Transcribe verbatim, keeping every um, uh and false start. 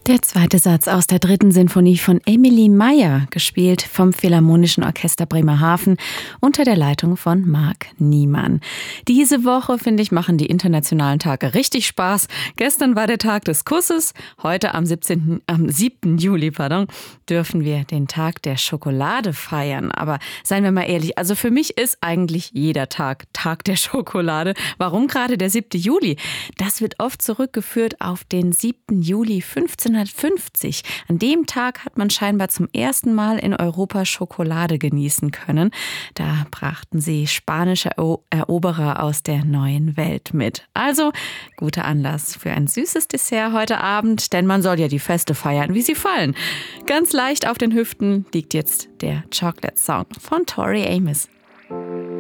Der zweite Satz aus der dritten Sinfonie von Emilie Meyer, gespielt vom Philharmonischen Orchester Bremerhaven unter der Leitung von Marc Niemann. Diese Woche, finde ich, machen die internationalen Tage richtig Spaß. Gestern war der Tag des Kusses, heute am siebzehnten, am siebten Juli, pardon, dürfen wir den Tag der Schokolade feiern. Aber seien wir mal ehrlich, also für mich ist eigentlich jeder Tag Tag der Schokolade. Warum gerade der siebte Juli? Das wird oft zurückgeführt auf den siebten Juli fünfzehnhundertfünfzig. An dem Tag hat man scheinbar zum ersten Mal in Europa Schokolade genießen können. Da brachten sie spanische Eroberer aus der neuen Welt mit. Also guter Anlass für ein süßes Dessert heute Abend, denn man soll ja die Feste feiern, wie sie fallen. Ganz leicht auf den Hüften liegt jetzt der Chocolate Song von Tori Amos.